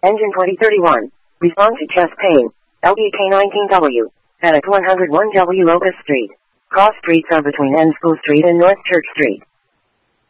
Engine 2031. Respond to chest pain. LBK 19W. At 101W Locust Street. Cross streets are between N School Street and North Church Street.